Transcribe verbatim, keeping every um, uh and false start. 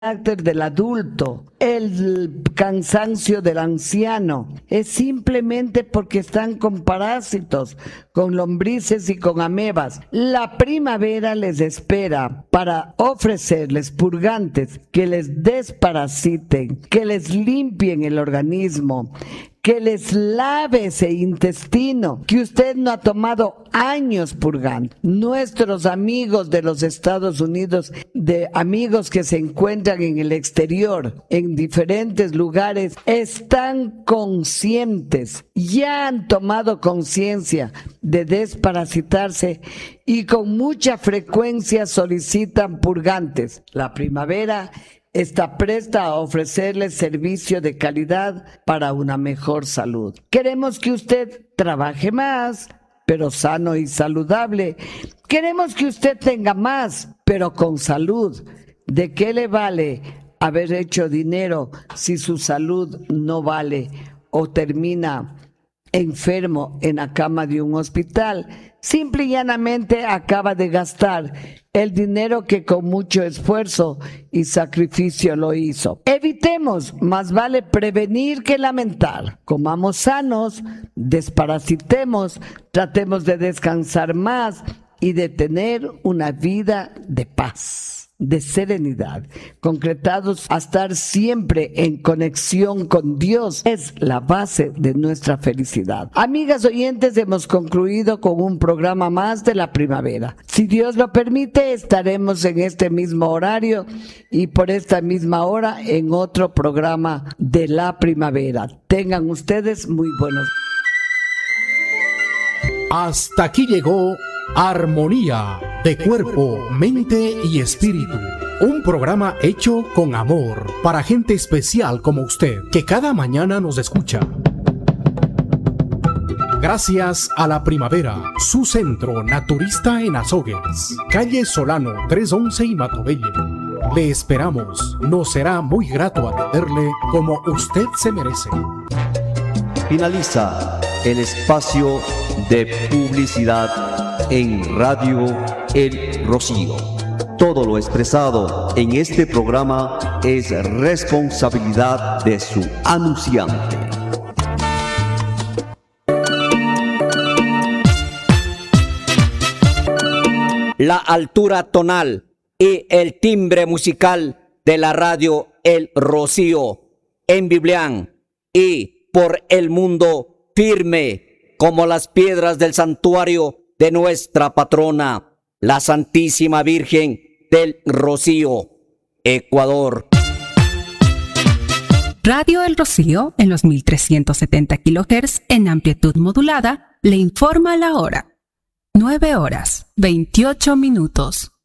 carácter del adulto, el cansancio del anciano, es simplemente porque están con parásitos, con lombrices y con amebas. La primavera les espera para ofrecerles purgantes que les desparasiten, que les limpien el organismo, que les lave ese intestino que usted no ha tomado años purgando. Nuestros amigos de los Estados Unidos, de amigos que se encuentran en el exterior, en diferentes lugares, están conscientes, ya han tomado conciencia de desparasitarse y con mucha frecuencia solicitan purgantes. La primavera está presta a ofrecerles servicio de calidad para una mejor salud. Queremos que usted trabaje más, pero sano y saludable. Queremos que usted tenga más, pero con salud. ¿De qué le vale haber hecho dinero si su salud no vale o termina enfermo en la cama de un hospital? Simple y llanamente acaba de gastar el dinero que con mucho esfuerzo y sacrificio lo hizo. Evitemos, más vale prevenir que lamentar. Comamos sanos, desparasitemos, tratemos de descansar más y de tener una vida de paz, de serenidad, concretados a estar siempre en conexión con Dios, es la base de nuestra felicidad. Amigas oyentes, hemos concluido con un programa más de la primavera. Si Dios lo permite, estaremos en este mismo horario y por esta misma hora en otro programa de la primavera. Tengan ustedes muy buenos días. Hasta aquí llegó Armonía de Cuerpo, Mente y Espíritu. Un programa hecho con amor para gente especial como usted, que cada mañana nos escucha. Gracias a la primavera, su centro naturista en Azogues, calle Solano trescientos once y Matobelle. Le esperamos, nos será muy grato atenderle como usted se merece. Finaliza el espacio de publicidad en Radio El Rocío. Todo lo expresado en este programa es responsabilidad de su anunciante. La altura tonal y el timbre musical de la radio El Rocío en Biblián y por el mundo, firme como las piedras del santuario de nuestra patrona, la Santísima Virgen del Rocío, Ecuador. Radio El Rocío, en los mil trescientos setenta kilohertz en amplitud modulada, le informa la hora. nueve horas, veintiocho minutos.